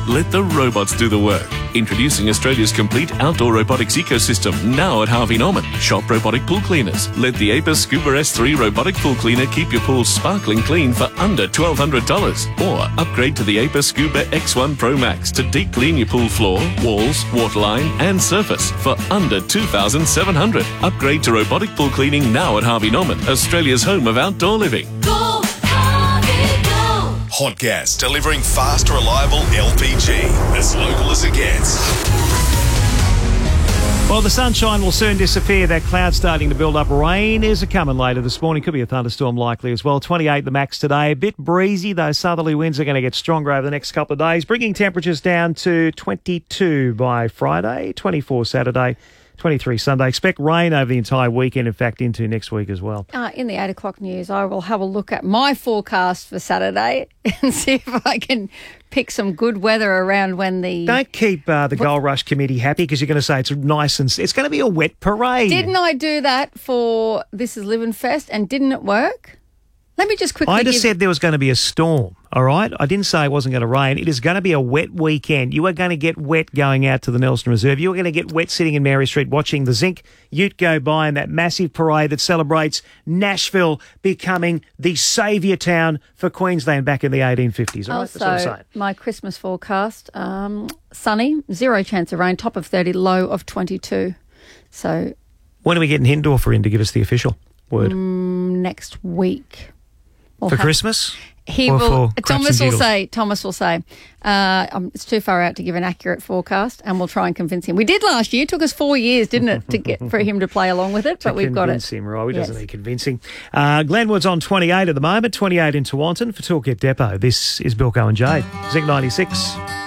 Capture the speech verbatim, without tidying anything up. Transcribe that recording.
Let the robots do the work. Introducing Australia's complete outdoor robotics ecosystem now at Harvey Norman. Shop robotic pool cleaners. Let the Apis Scuba S three robotic pool cleaner keep your pool sparkling clean for under twelve hundred dollars. Or upgrade to the Apis Scuba X one Pro Max to deep clean your pool floor, walls, waterline and surface for under two thousand seven hundred dollars. Upgrade to robotic pool cleaning now at Harvey Norman, Australia's home of outdoor living. Go, Harvey, go! Hot Gas, delivering fast, reliable L P G. As local as it gets. Well, the sunshine will soon disappear. That cloud starting to build up. Rain is a coming later this morning. Could be a thunderstorm likely as well. twenty-eight the max today. A bit breezy. Those southerly winds are going to get stronger over the next couple of days, bringing temperatures down to twenty-two by Friday, twenty-four Saturday, twenty-three Sunday. Expect rain over the entire weekend, in fact, into next week as well. Uh, in the eight o'clock news, I will have a look at my forecast for Saturday and see if I can pick some good weather around when the... Don't keep uh, the Gold Rush Committee happy because you're going to say it's nice and... It's going to be a wet parade. Didn't I do that for This Is Living Fest and didn't it work? Let me just quickly I just give... said there was going to be a storm, all right? I didn't say it wasn't going to rain. It is going to be a wet weekend. You are going to get wet going out to the Nelson Reserve. You are going to get wet sitting in Mary Street watching the Zinc Ute go by in that massive parade that celebrates Nashville becoming the saviour town for Queensland back in the eighteen fifties. All right? Also, That's what I'm saying. my Christmas forecast, um, sunny, zero chance of rain, top of thirty, low of twenty-two. So... When are we getting Hindorfer in to give us the official word? Um, next week. We'll for have- Christmas? He or will. for Thomas Craps and will Giggles? say. Thomas will say. Uh, um, it's too far out to give an accurate forecast, and we'll try and convince him. We did last year. It took us four years, didn't it, to get for him to play along with it? To But we've got it. convince him, right? He Yes. doesn't need convincing. Uh, Glenwood's on twenty-eight at the moment, twenty-eight in Tewantin for Toolkit Depot. This is Bilko and Jade, Zinc ninety-six.